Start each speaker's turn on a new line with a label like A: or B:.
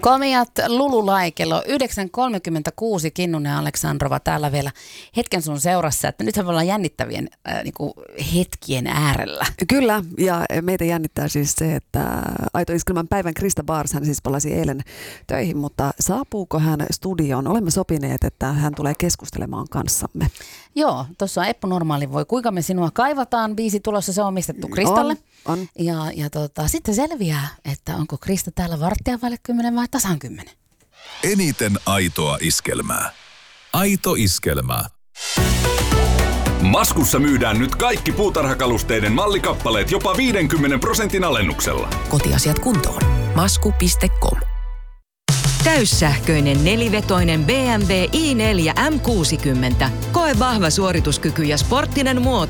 A: Komiat Lululai, kello 9.36, Kinnunen ja Aleksandrova täällä vielä hetken sun seurassa, että nythän me ollaan jännittävien hetkien äärellä.
B: Kyllä, ja meitä jännittää siis se, että Aito Iskelmän päivän Krista Baars, hän siis palasi eilen töihin, mutta saapuuko hän studioon? Olemme sopineet, että hän tulee keskustelemaan kanssamme.
A: Joo, tuossa on Eppu Normaali voi, kuinka me sinua kaivataan, biisi tulossa, se on omistettu Kristalle.
B: On.
A: Ja sitten selviää, että onko Krista täällä 9:45 vai tasan 10.
C: Eniten aitoa iskelmää. Aito iskelmää. Maskussa myydään nyt kaikki puutarhakalusteiden mallikappaleet jopa 50% alennuksella.
D: Kotiasiat kuntoon. Masku.com. Täyssähköinen nelivetoinen BMW i4 M60. Koe vahva suorituskyky ja sporttinen muoto